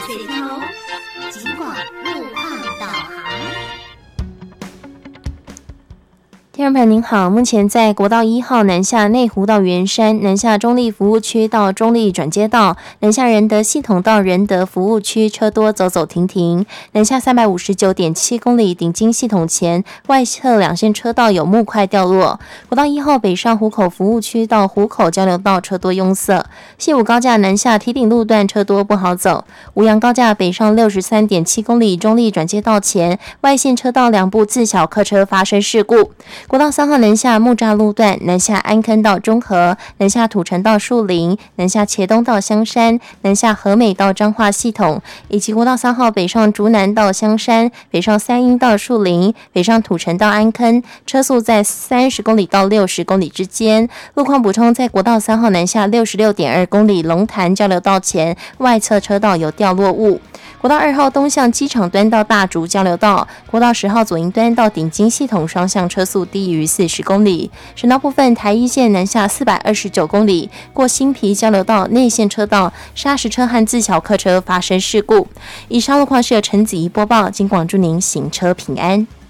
水头，警广路况导航。 听众朋友您好，目前在国道1号南下内湖到圆山，南下中立服务区到中立转接道，南下仁德系统到仁德服务区车多走走停停，南下359.7公里顶金系统前外侧两线车道有木块掉落。国道1号北上湖口服务区到湖口交流道车多拥塞，西武高架南下堤顶路段车多不好走，吴阳高架北上63.7公里中立转接道前外线车道两部自小客车发生事故。国道3号南下木栅路段，南下安坑到中和，南下土城到树林，南下茄东到香山，南下和美到彰化系统，以及国道3号北上竹南到香山，北上三鶯到树林，北上土城到安坑，车速在30公里到60公里之间。路况补充，在国道3号南下66.2公里龙潭交流道前外侧车道有掉落物。国道2号东向机场端到大竹交流道，国道10号左营端到顶金系统双向车速低于40公里。省道部分，台一线南下429公里，过新皮交流道内线车道砂石车和自小客车发生事故。以上路况是由陈子怡播报，警广祝您行车平安。